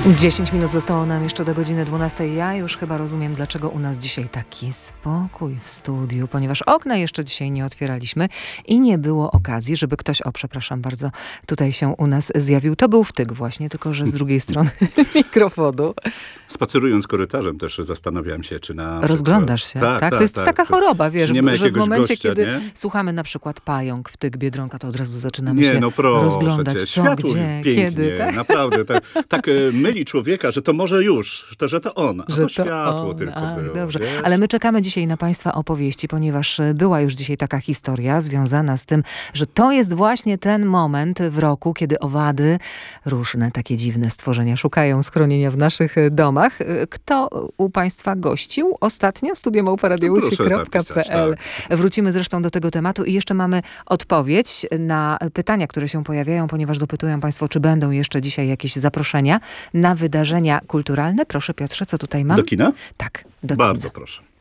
10 minut zostało nam jeszcze do godziny 12. Ja już chyba rozumiem, dlaczego u nas dzisiaj taki spokój w studiu, ponieważ okna jeszcze dzisiaj nie otwieraliśmy i nie było okazji, żeby ktoś, przepraszam bardzo, tutaj się u nas zjawił. To był wtyk właśnie, tylko że z drugiej strony mikrofonu. Spacerując korytarzem też zastanawiałem się, czy na przykład... Rozglądasz się, tak? To jest taka choroba, wiesz, że w momencie, gościa, kiedy nie? słuchamy na przykład Pająk, wtyk, Biedronka, to od razu zaczynamy Nie, się no proszę rozglądać, cię, co, światło gdzie, pięknie, kiedy. Tak? naprawdę. Tak myli człowieka, że to może już, że to on, a Że to światło on. tylko Ach, było. dobrze. Wiesz? Ale my czekamy dzisiaj na Państwa opowieści, ponieważ była już dzisiaj taka historia związana z tym, że to jest właśnie ten moment w roku, kiedy owady, różne takie dziwne stworzenia szukają schronienia w naszych domach. Kto u Państwa gościł ostatnio? studio@radiowisi.pl. Wrócimy zresztą do tego tematu i jeszcze mamy odpowiedź na pytania, które się pojawiają, ponieważ dopytują Państwo, czy będą jeszcze dzisiaj jakieś zaproszenia na wydarzenia kulturalne. Proszę Piotrze, co tutaj mam? Do kina? Tak, do kina. Bardzo proszę.